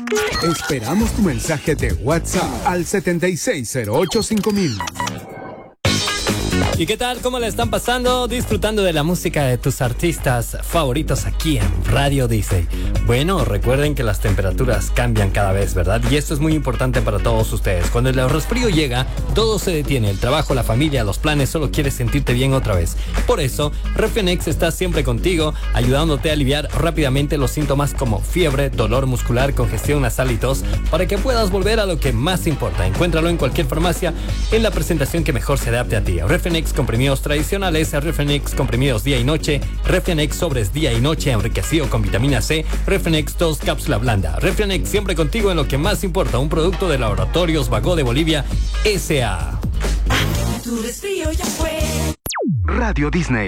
Esperamos tu mensaje de WhatsApp al 76085000. ¿Y qué tal? ¿Cómo la están pasando? Disfrutando de la música de tus artistas favoritos aquí en Radio Disney. Bueno, recuerden que las temperaturas cambian cada vez, ¿verdad? Y esto es muy importante para todos ustedes. Cuando el resfrío llega, todo se detiene. El trabajo, la familia, los planes, solo quieres sentirte bien otra vez. Por eso, Refenex está siempre contigo, ayudándote a aliviar rápidamente los síntomas como fiebre, dolor muscular, congestión nasal y tos, para que puedas volver a lo que más importa. Encuéntralo en cualquier farmacia en la presentación que mejor se adapte a ti. Refenex comprimidos tradicionales, Refenex comprimidos día y noche, Refenex sobres día y noche enriquecido con vitamina C, Refenex 2 cápsula blanda. Refenex siempre contigo en lo que más importa, un producto de Laboratorios Vago de Bolivia S.A. Radio Disney.